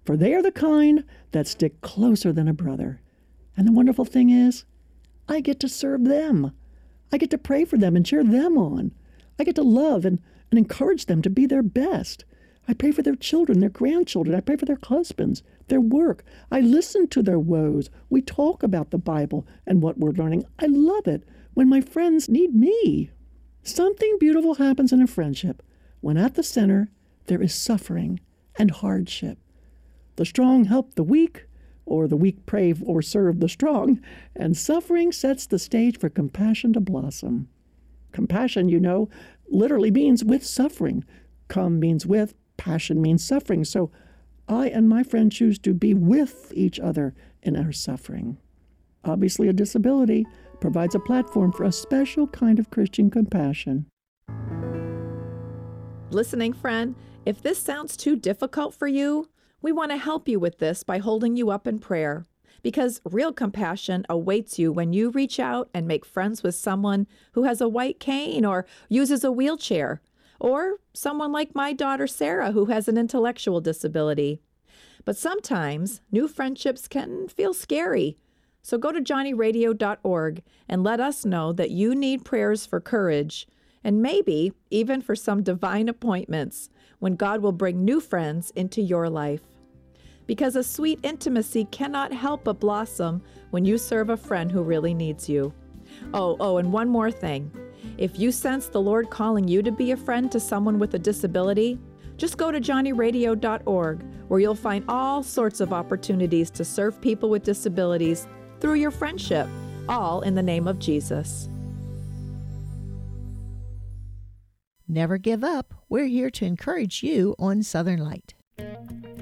for they are the kind that stick closer than a brother. And the wonderful thing is, I get to serve them. I get to pray for them and cheer them on. I get to love and encourage them to be their best. I pray for their children, their grandchildren. I pray for their husbands, their work. I listen to their woes. We talk about the Bible and what we're learning. I love it when my friends need me. Something beautiful happens in a friendship when at the center there is suffering and hardship. The strong help the weak, or the weak pray or serve the strong, and suffering sets the stage for compassion to blossom. Compassion, literally means with suffering. Come means with, passion means suffering. So I and my friend choose to be with each other in our suffering. Obviously, a disability provides a platform for a special kind of Christian compassion. Listening friend, if this sounds too difficult for you, we want to help you with this by holding you up in prayer, because real compassion awaits you when you reach out and make friends with someone who has a white cane or uses a wheelchair, or someone like my daughter Sarah who has an intellectual disability. But sometimes new friendships can feel scary. So go to johnnyradio.org and let us know that you need prayers for courage, and maybe even for some divine appointments when God will bring new friends into your life. Because a sweet intimacy cannot help but blossom when you serve a friend who really needs you. Oh, and one more thing. If you sense the Lord calling you to be a friend to someone with a disability, just go to johnnyradio.org, where you'll find all sorts of opportunities to serve people with disabilities through your friendship, all in the name of Jesus. Never give up. We're here to encourage you on Southern Light.